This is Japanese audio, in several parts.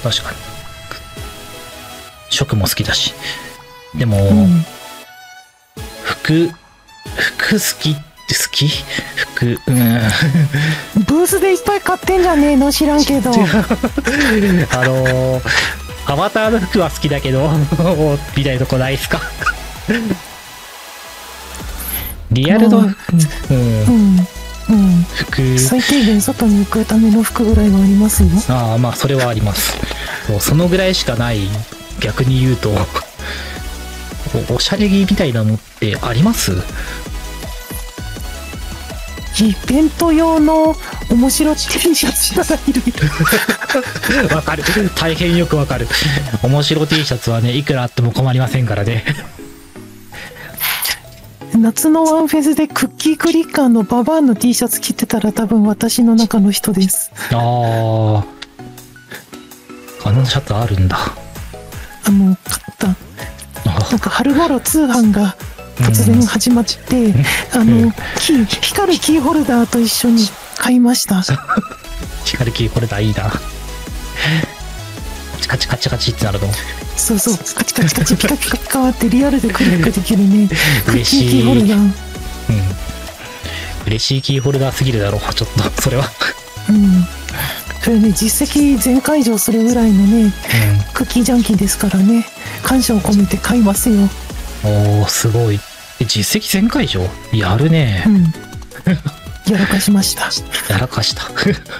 確かに。食も好きだし。でも、服好きって好き服、 ブースでいっぱい買ってんじゃねえの知らんけど。 アバターの服は好きだけど、みたいなとこないっすか？リアルの服、 最低限外に行くための服ぐらいはありますよ。 ああ、まあそれはあります。そのぐらいしかない。逆に言うとおしゃれ着みたいなのってあります？ イベント用の面白 T シャツがいる。 わかる。大変よくわかる。面白 T シャツはね、いくらあっても困りませんからね。 夏のワンフェスでクッキークリッカーのババアの T シャツ着てたら多分私の中の人です。 あのシャツあるんだ。 買ったなんか春頃通販が突然始まって、光るキーホルダーと一緒に買いました。 光るキーホルダーいいな。カチカチカチってなるの。 そうそう、カチカチカチピカピカピカってリアルでクリックできるね。 嬉しいキーホルダー。 嬉しいキーホルダーすぎるだろう、ちょっとそれは。 それね、実績全解除するぐらいのね、クッキージャンキーですからね、感謝を込めて買いますよ。 おー、すごい。実績全解除やるね。 やらかしました。 やらかした。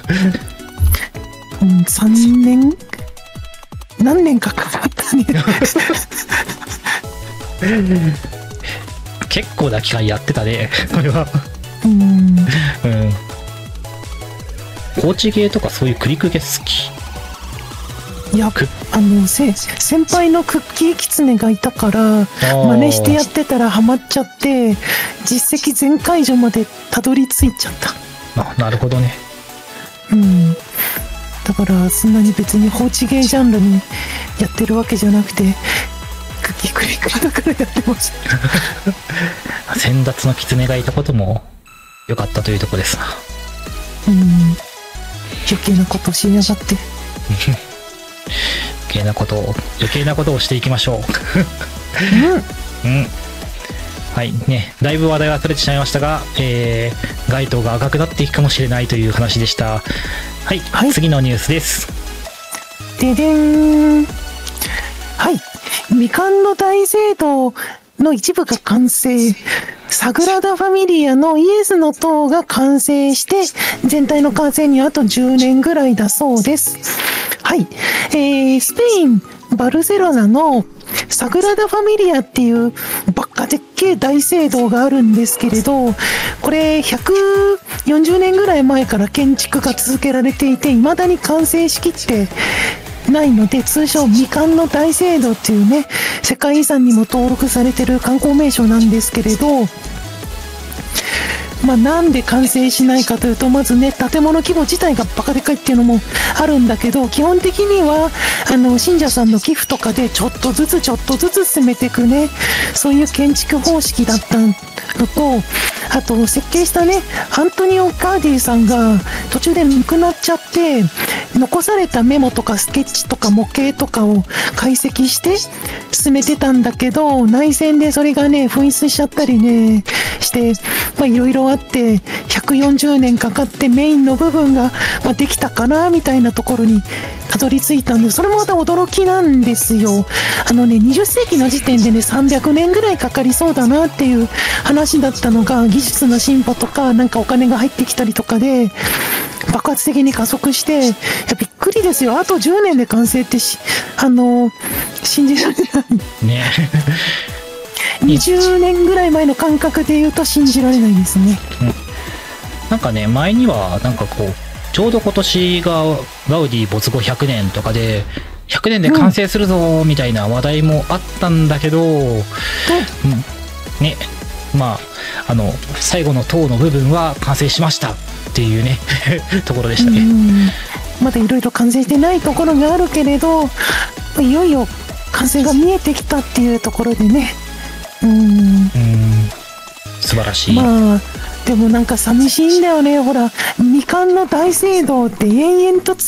3年何年かかかったね。 結構な期間やってたね、これは。コーチゲーとかそういうクリックゲー好き？ いや、先輩のクッキーキツネがいたから真似してやってたらハマっちゃって、実績全解除までたどり着いちゃった。 なるほどね。 だからそんなに別に放置ゲージャンルにやってるわけじゃなくて、クッキークリックだからやってました。 先達のキツネがいたことも良かったというとこですな。 余計なことしやがって。 余計なことをしていきましょう。はいね、だいぶ話題がそれてしまいましたが、街灯が赤くなっていくかもしれないという話でした。はい、次のニュースです。 ででん。はい、未完の大聖堂の一部が完成。サグラダ・ファミリアのイエスの塔が完成して、全体の完成にあと10年ぐらいだそうです。はい、スペインバルセロナのサグラダ・ファミリアっていうバカでっけえ大聖堂があるんですけれど、これ140年ぐらい前から建築が続けられていて、未だに完成しきってないので、通称未完の大聖堂っていうね、世界遺産にも登録されてる観光名所なんですけれど、なんで完成しないかというと、まずね、建物規模自体がバカでかいっていうのもあるんだけど、基本的には信者さんの寄付とかでちょっとずつ進めていくね、そういう建築方式だったのと、あと設計したね、アントニオ・ガーディさんが途中で亡くなっちゃって、残されたメモとかスケッチとか模型とかを解析して進めてたんだけど、内戦でそれがね、紛失しちゃったりねして、いろいろあって140年かかってメインの部分ができたかなみたいなところにたどり着いたんで、それもまた驚きなんですよ。20世紀の時点でね、300年ぐらいかかりそうだなっていう話だったのが、技術の進歩とかなんかお金が入ってきたりとかで爆発的に加速して、いやびっくりですよ。あと10年で完成って信じられないね。 20年ぐらい前の感覚で言うと信じられないですね。 なんかね、前にはなんかこうちょうど今年がガウディ没後100年とかで100年で完成するぞみたいな話題もあったんだけど、ね、最後の塔の部分は完成しましたっていうねところでしたね。 まだいろいろ完成してないところがあるけれど、いよいよ完成が見えてきたっていうところでね、 素晴らしい。 でもなんか寂しいんだよね。ほら、未完の大聖堂って延々と